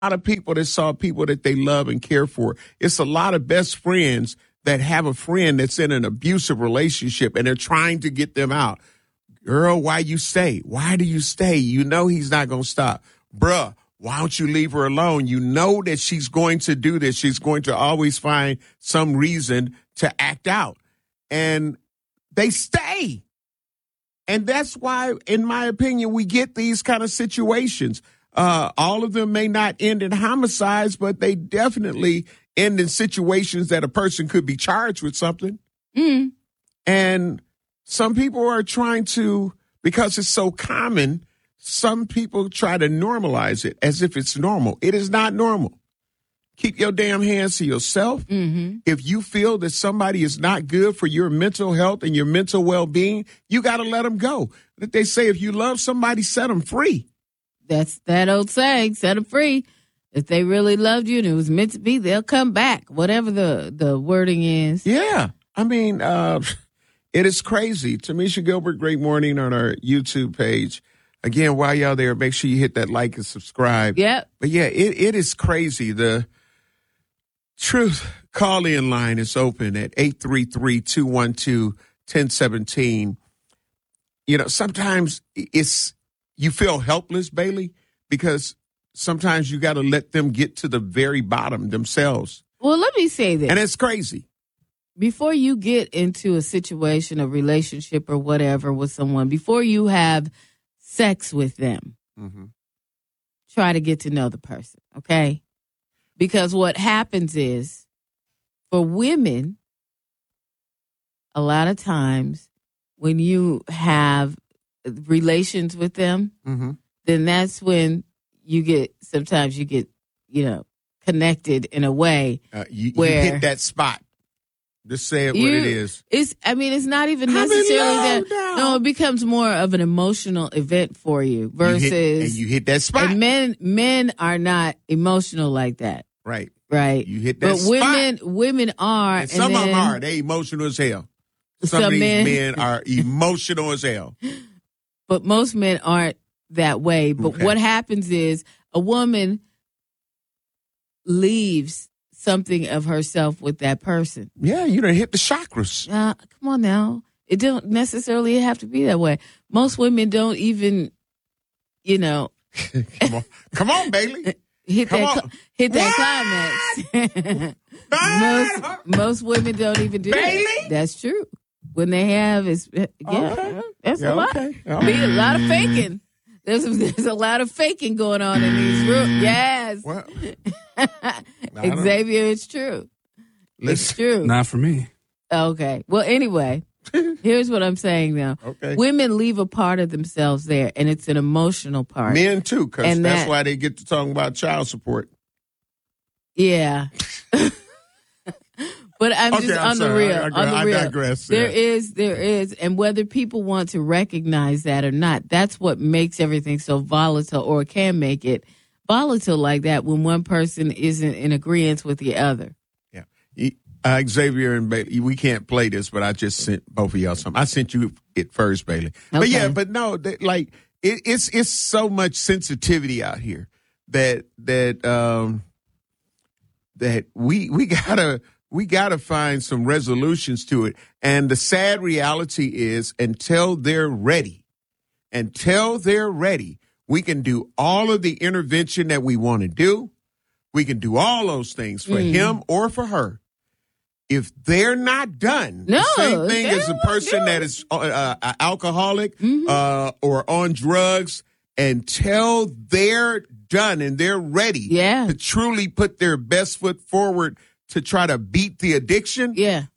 lot of people that saw people that they love and care for. It's a lot of best friends that have a friend that's in an abusive relationship and they're trying to get them out. Girl, why you stay? Why do you stay? You know he's not going to stop. Bruh, why don't you leave her alone? You know that she's going to do this. She's going to always find some reason to act out. And they stay. And that's why, in my opinion, we get these kind of situations. All of them may not end in homicides, but they definitely end in situations that a person could be charged with something. Mm. And some people are trying to, because it's so common, some people try to normalize it as if it's normal. It is not normal. Keep your damn hands to yourself. Mm-hmm. If you feel that somebody is not good for your mental health and your mental well-being, you got to let them go. That they say, if you love somebody, set them free. That's that old saying, set them free. If they really loved you and it was meant to be, they'll come back, whatever the wording is. Yeah. I mean, it is crazy. Tamisha Gilbert, great morning on our YouTube page. Again, while y'all there, make sure you hit that like and subscribe. Yep. But yeah, it is crazy. The Truth call-in line is open at 833-212-1017. You know, sometimes you feel helpless, Bailey, because sometimes you got to let them get to the very bottom themselves. Well, let me say this. And it's crazy. Before you get into a situation, a relationship or whatever with someone, before you have sex with them, try to get to know the person, okay? Because what happens is, for women, a lot of times when you have relations with them, then that's when sometimes you get, connected in a way you where hit that spot. Just say it what it is. It's not even necessarily that. No, it becomes more of an emotional event for you versus. You hit that spot. And men are not emotional like that. Right. Right. You hit that spot. But women are. And some of them are. They emotional as hell. Some of these men are emotional as hell. But most men aren't that way. But what happens is a woman leaves something of herself with that person. Yeah, you done hit the chakras. Come on now. It don't necessarily have to be that way. Most women don't even, Come on, Bailey. hit that climax. most women don't even do Bailey? that. That's true. When they have, that's a lot. Okay. Be a lot of faking. There's a lot of faking going on in these rooms. Yes. Well, Xavier, it's true. It's true. Not for me. Okay. Well, anyway, here's what I'm saying now. Okay. Women leave a part of themselves there, and it's an emotional part. Men, too, because that's why they get to talking about child support. Yeah. But I'm just on the real. I digress. There is, and whether people want to recognize that or not, that's what makes everything so volatile, or can make it volatile like that when one person isn't in agreement with the other. Yeah. Xavier and Bailey, we can't play this, but I just sent both of y'all something. I sent you it first, Bailey. Okay. But no, it's so much sensitivity out here that we gotta find some resolutions to it. And the sad reality is, until they're ready, we can do all of the intervention that we want to do. We can do all those things for him or for her. If they're not done, the same thing as a person that is alcoholic or on drugs, until they're done and they're ready to truly put their best foot forward to try to beat the addiction,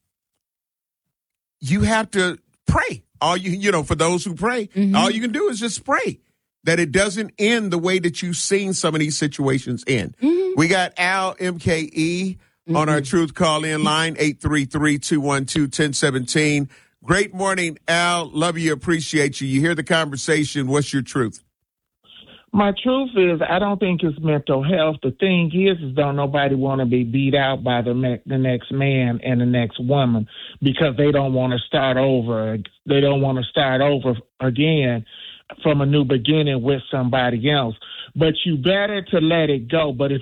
you have to pray. For those who pray, all you can do is just pray that it doesn't end the way that you've seen some of these situations end. We got Al MKE on our Truth call-in line, 833-212-1017. Great morning, Al. Love you, appreciate you. You hear the conversation. What's your truth? My truth is, I don't think it's mental health. The thing is don't nobody want to be beat out by the next man and the next woman because they don't want to start over. They don't want to start over again from a new beginning with somebody else. But you better to let it go. But if